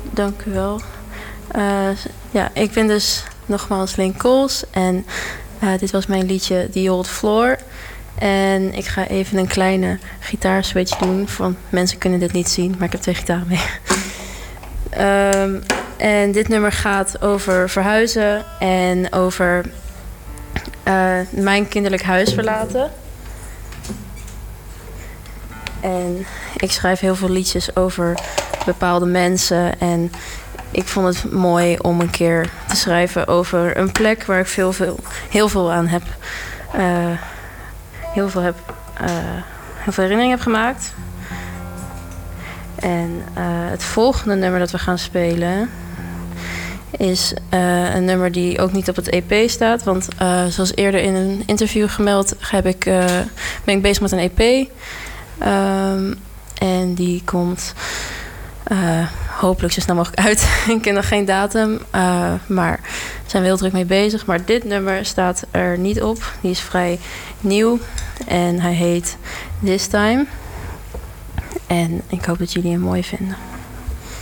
Dank u wel. Ja, ik ben dus nogmaals Lynn Coles en dit was mijn liedje The Old Floor. En ik ga even een kleine gitaarswitch doen. Van mensen kunnen dit niet zien, maar ik heb 2 gitaren mee. En dit nummer gaat over verhuizen en over mijn kinderlijk huis verlaten. En ik schrijf heel veel liedjes over bepaalde mensen. En ik vond het mooi om een keer te schrijven over een plek waar ik heel veel aan heb. Heel veel herinneringen heb gemaakt. En het volgende nummer dat we gaan spelen is een nummer die ook niet op het EP staat. Want zoals eerder in een interview gemeld ben ik bezig met een EP. En die komt hopelijk zo snel mogelijk uit. Ik ken nog geen datum, maar zijn we heel druk mee bezig. Maar dit nummer staat er niet op. Die is vrij nieuw en hij heet This Time. En ik hoop dat jullie hem mooi vinden.